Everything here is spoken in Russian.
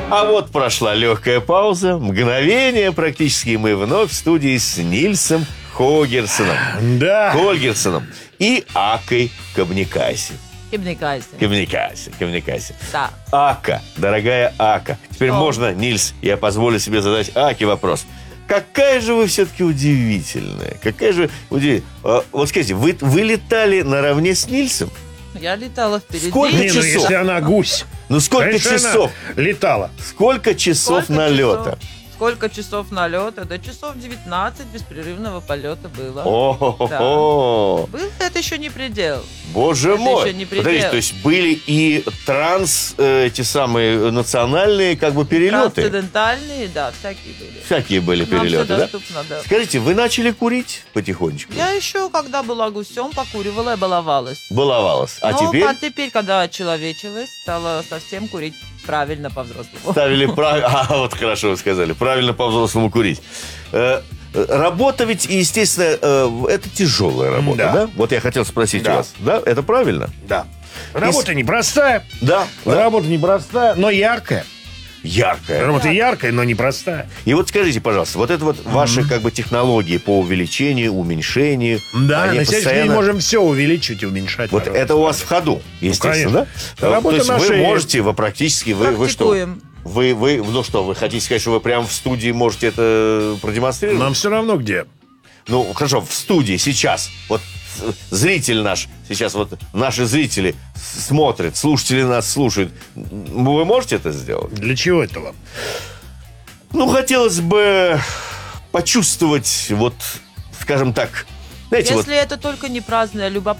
А вот прошла легкая пауза, мгновение практически, и мы вновь в студии с Нильсом Хогерсоном. Да. Хольгерсоном и Акой Кабникаси. Кебникайся. Да. Ака, дорогая Ака. Теперь можно, Нильс, я позволю себе задать Аке вопрос. Какая же вы все-таки удивительная. Какая же удивительная. Вот скажите, вы летали наравне с Нильсом? Я летала впереди. Сколько Не, ну часов? если она гусь. Ну сколько Конечно, часов? она летала. Сколько часов налета? Сколько часов налета? Да часов 19 беспрерывного полета было. О-хо-хо-хо. Был, это еще не предел. Боже Это мой. еще не предел. Подождите, то есть были и эти самые национальные как бы перелеты? Трансцендентальные, да, всякие были. Всякие были Нам перелеты, все да? доступно, да. Скажите, вы начали курить потихонечку? Я еще, когда была гусем, покуривала и баловалась. Баловалась. А Ну, теперь когда очеловечилась, стала совсем курить правильно по-взрослому. ставили правильно... А, вот хорошо вы сказали. Правильно по-взрослому курить. Работа ведь, естественно, это тяжелая работа, Да. да? Вот я хотел спросить Да. у вас. Да? Это правильно? Да. Работа непростая. Да. Работа непростая, но яркая. Яркая. Работа яркая, но непростая. И вот скажите, пожалуйста, вот это вот ваши как бы технологии по увеличению, уменьшению. Да, они на сегодняшний день можем все увеличить и уменьшать. Вот это у вас в ходу, естественно, конечно. да? Работа То есть на вы шее. можете, вы практически, вы что? Практикуем. Вы, ну что, вы хотите сказать, что вы прямо в студии можете это продемонстрировать? Нам все равно где. Ну, хорошо, в студии сейчас, вот зритель наш, сейчас вот наши зрители смотрят, слушатели нас слушают. Вы можете это сделать? Для чего это вам? Ну, хотелось бы почувствовать, вот, скажем так, знаете, вот Если это только не праздное любопытство,